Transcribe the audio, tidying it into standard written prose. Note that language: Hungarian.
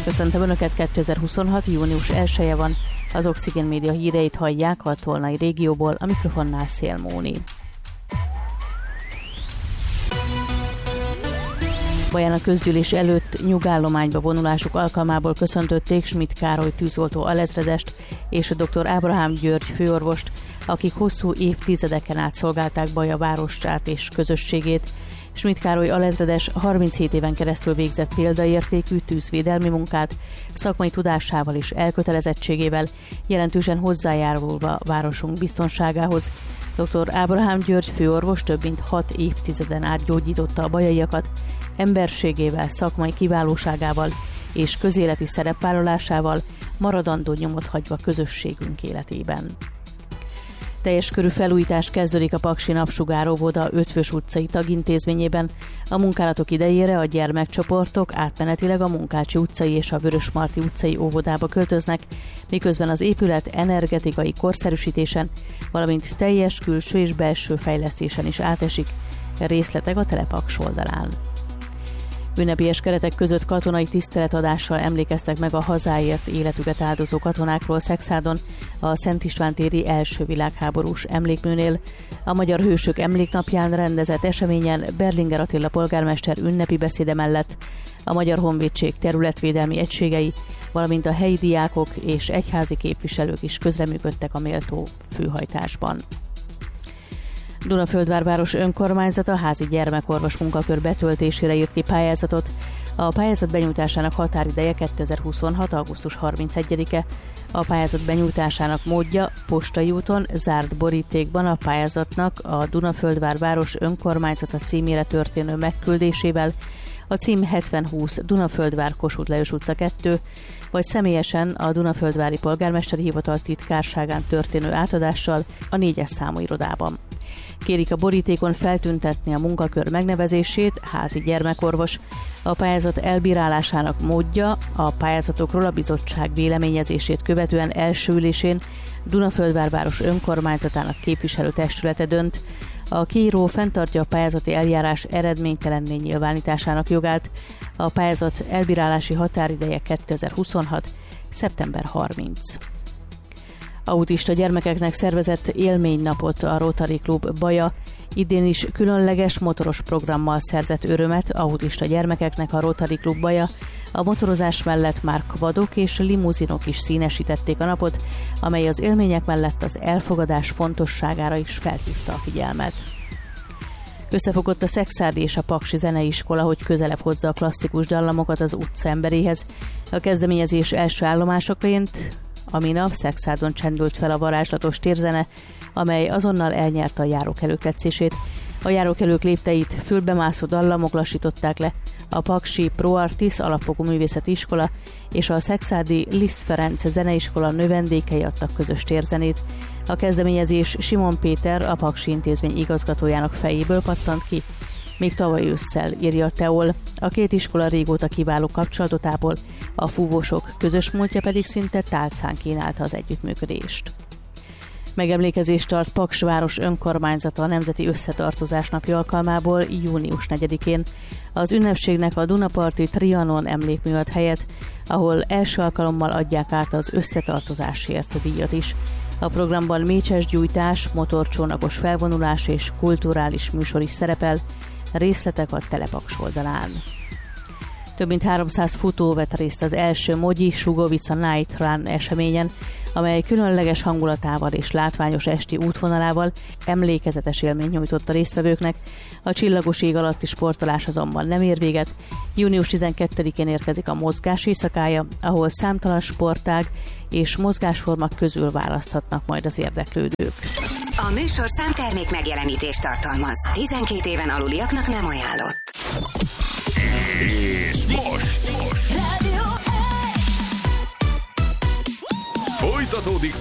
Köszöntöm Önöket, 2026. június 1-e van. Az Oxigén Média híreit hallják a Tolnai régióból, a mikrofonnál Szél Móni. Baján a közgyűlés előtt nyugállományba vonulásuk alkalmából köszöntötték Schmidt Károly tűzoltó alezredest és dr. Ábrahám György főorvost, akik hosszú évtizedeken át szolgálták Baja városát és közösségét. Schmidt Károly alezredes 37 éven keresztül végzett példaértékű tűzvédelmi munkát, szakmai tudásával és elkötelezettségével, jelentősen hozzájárulva városunk biztonságához. Dr. Ábrahám György főorvos több mint 6 évtizeden át gyógyította a bajaiakat, emberségével, szakmai kiválóságával és közéleti szerepvállalásával maradandó nyomot hagyva közösségünk életében. Teljes körű felújítás kezdődik a Paksi Napsugár óvoda Ötvös utcai tagintézményében. A munkálatok idejére a gyermekcsoportok átmenetileg a Munkácsi utcai és a Vörösmarty utcai óvodába költöznek, miközben az épület energetikai korszerűsítésen, valamint teljes külső és belső fejlesztésen is átesik. Részletek a Telepaks oldalán. Ünnepélyes keretek között katonai tiszteletadással emlékeztek meg a hazáért életüket áldozó katonákról Szekszádon, a Szent István téri első világháborús emlékműnél. A Magyar Hősök Emléknapján rendezett eseményen Berlinger Attila polgármester ünnepi beszéde mellett a Magyar Honvédség területvédelmi egységei, valamint a helyi diákok és egyházi képviselők is közreműködtek a méltó főhajtásban. Dunaföldvár város önkormányzata házi gyermekorvos munkakör betöltésére írt ki pályázatot. A pályázat benyújtásának határideje 2026. augusztus 31-e. A pályázat benyújtásának módja postai úton, zárt borítékban a pályázatnak a Dunaföldvár város önkormányzata címére történő megküldésével, a cím 7020 Dunaföldvár Kossuth Lajos utca 2, vagy személyesen a Dunaföldvári Polgármesteri Hivatal titkárságán történő átadással a 4-es számú irodában. Kérik a borítékon feltüntetni a munkakör megnevezését, házi gyermekorvos. A pályázat elbírálásának módja a pályázatokról a bizottság véleményezését követően első ülésén Dunaföldvár város önkormányzatának képviselőtestülete dönt. A kiíró fenntartja a pályázati eljárás eredménytelenné nyilvánításának jogát. A pályázat elbírálási határideje 2026. szeptember 30. Autista gyermekeknek szervezett élménynapot a Rotary Klub Baja. Idén is különleges motoros programmal szerzett örömet autista gyermekeknek a Rotary Klub Baja. A motorozás mellett már kvadok és limuzinok is színesítették a napot, amely az élmények mellett az elfogadás fontosságára is felhívta a figyelmet. Összefogott a Szekszárdi és a Paksi Zeneiskola, hogy közelebb hozza a klasszikus dallamokat az utca emberéhez. A kezdeményezés első állomásaként a minap Szekszádon csendült fel a varázslatos térzene, amely azonnal elnyerte a járókelők tetszését. A járókelők lépteit fülbemászó dallamok lassították le, a Paksi Pro Artis alapfokú művészeti iskola és a szekszárdi Liszt Ferenc zeneiskola növendékei adtak közös térzenét. A kezdeményezés Simon Péter, a Paksi intézmény igazgatójának fejéből pattant ki. Még tavaly ősszel, írja Teol. A két iskola régóta kiváló kapcsolatot ápol, a fúvósok közös múltja pedig szinte tálcán kínálta az együttműködést. Megemlékezést tart Paks város önkormányzata a Nemzeti Összetartozás napja alkalmából június 4-én. Az ünnepségnek a Dunaparti Trianon emlékmű ad helyet, ahol első alkalommal adják át az összetartozásért díjat is. A programban mécses gyújtás, motorcsónakos felvonulás és kulturális műsor is szerepel, részletek a Telepaks oldalán. Több mint 300 futó vett részt az első Mogyi Sugovica Night Run eseményen, amely különleges hangulatával és látványos esti útvonalával emlékezetes élmény nyújtott a résztvevőknek. A csillagos ég alatti sportolás azonban nem ér véget. Június 12-én érkezik a mozgás éjszakája, ahol számtalan sportág és mozgásformák közül választhatnak majd az érdeklődők. A műsor számtermék megjelenítést tartalmaz. 12 éven aluliaknak nem ajánlott. És most! Rádió! Folytatódik